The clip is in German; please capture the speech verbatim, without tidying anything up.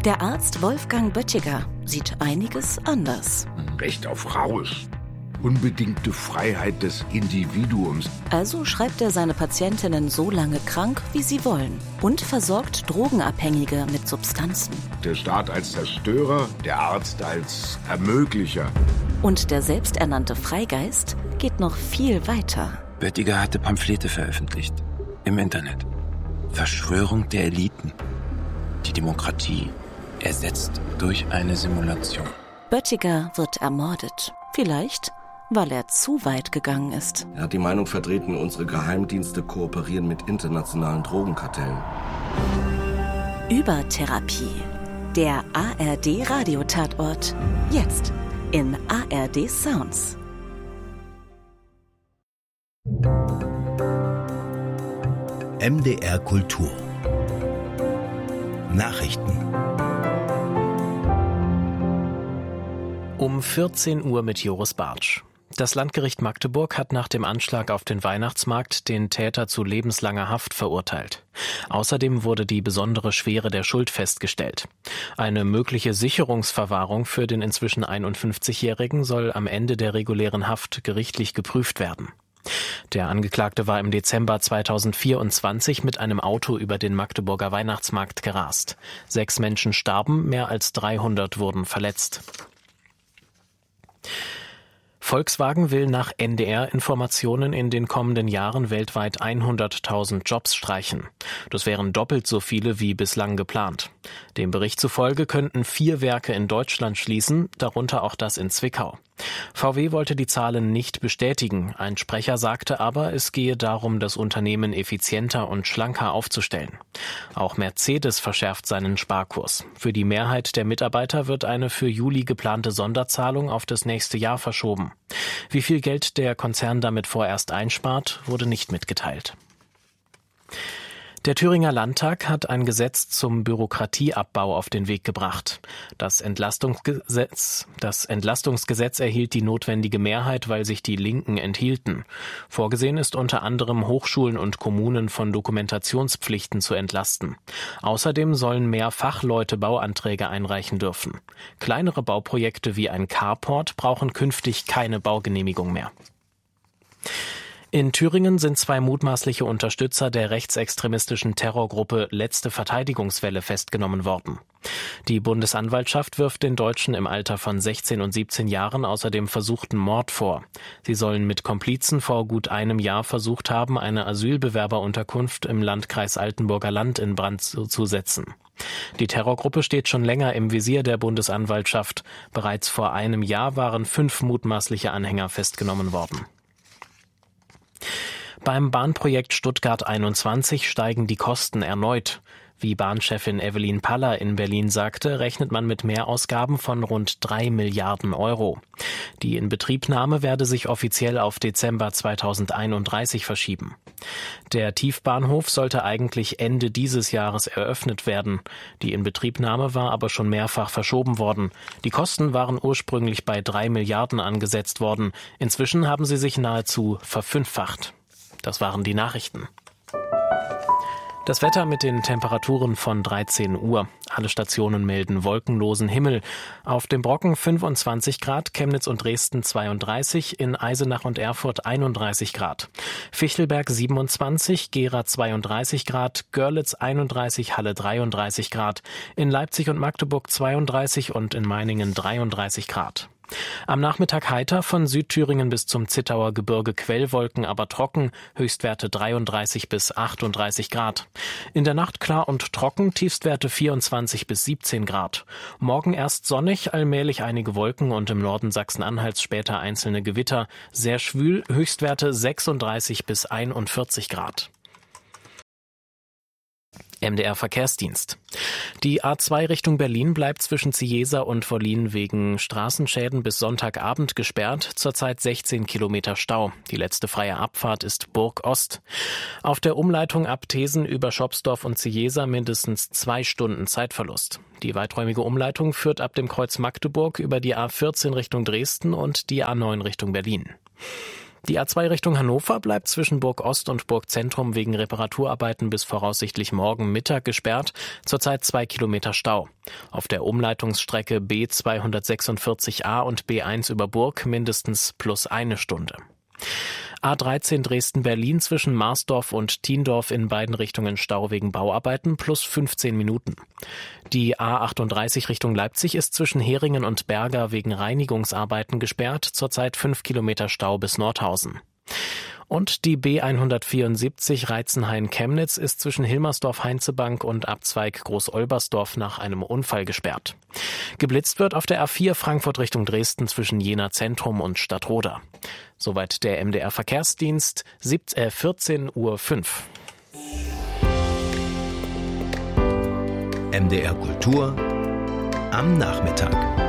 Der Arzt Wolfgang Böttiger sieht einiges anders. Recht auf Rausch. Unbedingte Freiheit des Individuums. Also schreibt er seine Patientinnen so lange krank, wie sie wollen. Und versorgt Drogenabhängige mit Substanzen. Der Staat als Zerstörer, der Arzt als Ermöglicher. Und der selbsternannte Freigeist geht noch viel weiter. Böttiger hatte Pamphlete veröffentlicht. Im Internet. Verschwörung der Eliten. Die Demokratie ersetzt durch eine Simulation. Böttiger wird ermordet. Vielleicht, weil er zu weit gegangen ist. Er hat die Meinung vertreten, unsere Geheimdienste kooperieren mit internationalen Drogenkartellen. Übertherapie. Der A R D-Radiotatort. Jetzt in A R D Sounds. M D R Kultur. Nachrichten. Um vierzehn Uhr mit Joris Bartsch. Das Landgericht Magdeburg hat nach dem Anschlag auf den Weihnachtsmarkt den Täter zu lebenslanger Haft verurteilt. Außerdem wurde die besondere Schwere der Schuld festgestellt. Eine mögliche Sicherungsverwahrung für den inzwischen einundfünfzigjährigen soll am Ende der regulären Haft gerichtlich geprüft werden. Der Angeklagte war im Dezember zweitausendvierundzwanzig mit einem Auto über den Magdeburger Weihnachtsmarkt gerast. Sechs Menschen starben, mehr als dreihundert wurden verletzt. Volkswagen will nach N D R-Informationen in den kommenden Jahren weltweit hunderttausend Jobs streichen. Das wären doppelt so viele wie bislang geplant. Dem Bericht zufolge könnten vier Werke in Deutschland schließen, darunter auch das in Zwickau. V W wollte die Zahlen nicht bestätigen. Ein Sprecher sagte aber, es gehe darum, das Unternehmen effizienter und schlanker aufzustellen. Auch Mercedes verschärft seinen Sparkurs. Für die Mehrheit der Mitarbeiter wird eine für Juli geplante Sonderzahlung auf das nächste Jahr verschoben. Wie viel Geld der Konzern damit vorerst einspart, wurde nicht mitgeteilt. Der Thüringer Landtag hat ein Gesetz zum Bürokratieabbau auf den Weg gebracht. Das Entlastungsgesetz, das Entlastungsgesetz erhielt die notwendige Mehrheit, weil sich die Linken enthielten. Vorgesehen ist unter anderem, Hochschulen und Kommunen von Dokumentationspflichten zu entlasten. Außerdem sollen mehr Fachleute Bauanträge einreichen dürfen. Kleinere Bauprojekte wie ein Carport brauchen künftig keine Baugenehmigung mehr. In Thüringen sind zwei mutmaßliche Unterstützer der rechtsextremistischen Terrorgruppe Letzte Verteidigungswelle festgenommen worden. Die Bundesanwaltschaft wirft den Deutschen im Alter von sechzehn und siebzehn Jahren außerdem versuchten Mord vor. Sie sollen mit Komplizen vor gut einem Jahr versucht haben, eine Asylbewerberunterkunft im Landkreis Altenburger Land in Brand zu setzen. Die Terrorgruppe steht schon länger im Visier der Bundesanwaltschaft. Bereits vor einem Jahr waren fünf mutmaßliche Anhänger festgenommen worden. Beim Bahnprojekt Stuttgart einundzwanzig steigen die Kosten erneut. Wie Bahnchefin Evelyn Paller in Berlin sagte, rechnet man mit Mehrausgaben von rund drei Milliarden Euro. Die Inbetriebnahme werde sich offiziell auf Dezember zweitausendeinunddreißig verschieben. Der Tiefbahnhof sollte eigentlich Ende dieses Jahres eröffnet werden. Die Inbetriebnahme war aber schon mehrfach verschoben worden. Die Kosten waren ursprünglich bei drei Milliarden angesetzt worden. Inzwischen haben sie sich nahezu verfünffacht. Das waren die Nachrichten. Das Wetter mit den Temperaturen von dreizehn Uhr. Alle Stationen melden wolkenlosen Himmel. Auf dem Brocken fünfundzwanzig Grad, Chemnitz und Dresden zweiunddreißig, in Eisenach und Erfurt einunddreißig Grad. Fichtelberg siebenundzwanzig, Gera zweiunddreißig Grad, Görlitz einunddreißig, Halle dreiunddreißig Grad, in Leipzig und Magdeburg zweiunddreißig und in Meiningen dreiunddreißig Grad. Am Nachmittag heiter, von Südthüringen bis zum Zittauer Gebirge Quellwolken, aber trocken, Höchstwerte dreiunddreißig bis achtunddreißig Grad. In der Nacht klar und trocken, Tiefstwerte vierundzwanzig bis siebzehn Grad. Morgen erst sonnig, allmählich einige Wolken und im Norden Sachsen-Anhalts später einzelne Gewitter. Sehr schwül, Höchstwerte sechsunddreißig bis einundvierzig Grad. M D R Verkehrsdienst. Die A zwei Richtung Berlin bleibt zwischen Cieza und Wollin wegen Straßenschäden bis Sonntagabend gesperrt, zurzeit sechzehn Kilometer Stau. Die letzte freie Abfahrt ist Burg Ost. Auf der Umleitung ab Thesen über Schopsdorf und Cieza mindestens zwei Stunden Zeitverlust. Die weiträumige Umleitung führt ab dem Kreuz Magdeburg über die A vierzehn Richtung Dresden und die A neun Richtung Berlin. Die A zwei Richtung Hannover bleibt zwischen Burg Ost und Burg Zentrum wegen Reparaturarbeiten bis voraussichtlich morgen Mittag gesperrt, zurzeit zwei Kilometer Stau. Auf der Umleitungsstrecke B zweihundertsechsundvierzig a und B eins über Burg mindestens plus eine Stunde. A dreizehn Dresden-Berlin zwischen Marsdorf und Thiendorf in beiden Richtungen Stau wegen Bauarbeiten plus fünfzehn Minuten. Die A achtunddreißig Richtung Leipzig ist zwischen Heringen und Berger wegen Reinigungsarbeiten gesperrt, zurzeit fünf Kilometer Stau bis Nordhausen. Und die B hundertvierundsiebzig Reitzenhain-Chemnitz ist zwischen Hilmersdorf-Heinzebank und Abzweig Groß-Olbersdorf nach einem Unfall gesperrt. Geblitzt wird auf der A vier Frankfurt Richtung Dresden zwischen Jena Zentrum und Stadtroda. Soweit der M D R Verkehrsdienst, vierzehn Uhr fünf. M D R Kultur am Nachmittag.